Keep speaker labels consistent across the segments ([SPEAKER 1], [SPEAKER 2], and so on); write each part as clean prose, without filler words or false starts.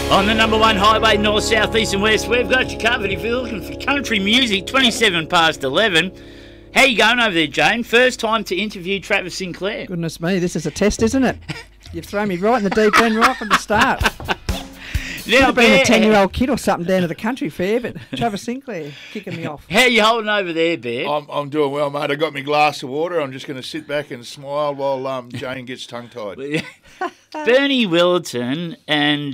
[SPEAKER 1] On the number one highway, north, south, east and west, we've got you covered. If you're looking for country music, 27 past 11. How you going over there, Jane? First time to interview Travis Sinclair.
[SPEAKER 2] Goodness me, this is a test, isn't it? You've thrown me right in the deep end right from the start. Should have been a 10-year-old kid or something down to the country fair, but Travis Sinclair kicking me off.
[SPEAKER 1] How you holding over there, Bear?
[SPEAKER 3] I'm doing well, mate. I got my glass of water. I'm just going to sit back and smile while Jane gets tongue-tied.
[SPEAKER 1] Bernie Willerton and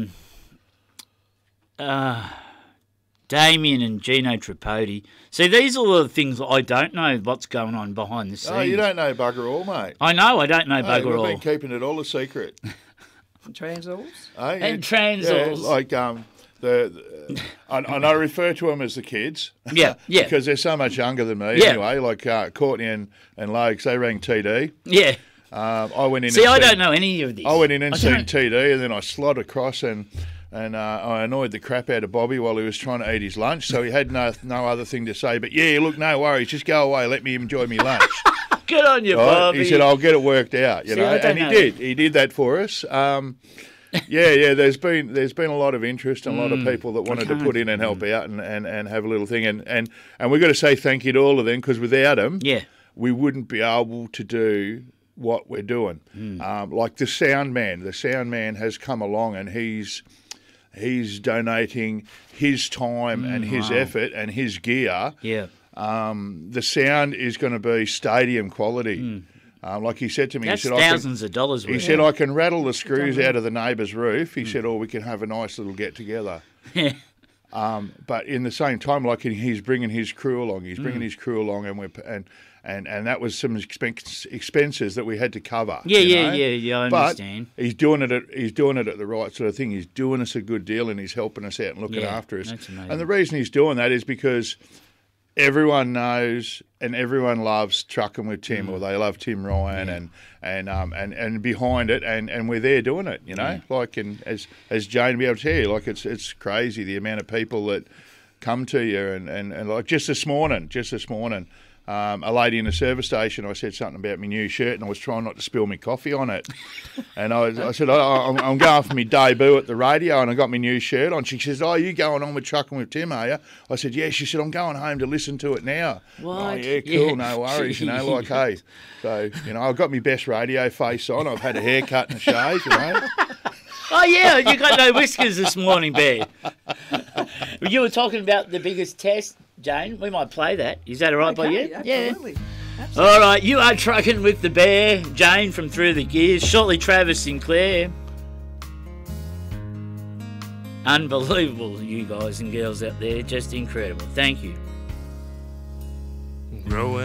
[SPEAKER 1] Damien and Gino Tripodi. See, these are all the things that I don't know what's going on behind the scenes.
[SPEAKER 3] Oh, you don't know bugger all, mate.
[SPEAKER 1] I know I don't know bugger all.
[SPEAKER 3] We've been keeping it all a secret.
[SPEAKER 2] And Transals?
[SPEAKER 1] And Transals.
[SPEAKER 3] Yeah, like I refer to them as the kids.
[SPEAKER 1] Yeah.
[SPEAKER 3] Because they're so much younger than me anyway, like Courtney and Logs, they rang TD.
[SPEAKER 1] Yeah.
[SPEAKER 3] I went in.
[SPEAKER 1] See, I don't know any of this.
[SPEAKER 3] I went in and seen TD, and then I slid across and I annoyed the crap out of Bobby while he was trying to eat his lunch, so he had no other thing to say. But yeah, look, no worries, just go away, let me enjoy my lunch.
[SPEAKER 1] Good on you, Bobby.
[SPEAKER 3] He said, I'll get it worked out, you know, and he did. He did that for us. Yeah. There's been a lot of interest and a lot of people that wanted to put in and help out and have a little thing, and we've got to say thank you to all of them, because without them, we wouldn't be able to do what we're doing. Like the sound man has come along, and he's donating his time and his effort and his gear. Yeah. The sound is going to be stadium quality. Like he said to me,
[SPEAKER 1] that's
[SPEAKER 3] he said,
[SPEAKER 1] thousands of dollars worth.
[SPEAKER 3] He said, I can rattle the screws out of the neighbour's roof. He said, or we can have a nice little get together. But in the same time, like he's bringing his crew along. And that was some expenses that we had to cover.
[SPEAKER 1] Yeah. I understand.
[SPEAKER 3] But he's doing it at the right sort of thing. He's doing us a good deal, and he's helping us out and looking after us.
[SPEAKER 1] That's amazing.
[SPEAKER 3] And the reason he's doing that is because everyone knows and everyone loves Trucking with Tim, or they love Tim Ryan, and behind it, and we're there doing it. You know, like, and as Jane will be able to tell you, like it's crazy the amount of people that come to you, and like just this morning. A lady in the service station, I said something about my new shirt, and I was trying not to spill my coffee on it. And I said, I'm going for my debut at the radio, and I got my new shirt on. She says, you going on with Trucking with Tim, are you? I said, yeah. She said, I'm going home to listen to it now.
[SPEAKER 1] What?
[SPEAKER 3] Oh, yeah, cool, no worries, you know, like, hey. So, you know, I've got my best radio face on. I've had a haircut and a shave, you know.
[SPEAKER 1] Oh, yeah, you got no whiskers this morning, Bear. You were talking about the biggest test, Jane. We might play that. Is that all right by you?
[SPEAKER 2] Absolutely.
[SPEAKER 1] Yeah. All right, you are Trucking with the Bear. Jane from Through the Gears. Shortly, Travis Sinclair. Unbelievable, you guys and girls out there. Just incredible. Thank you.
[SPEAKER 4] Growing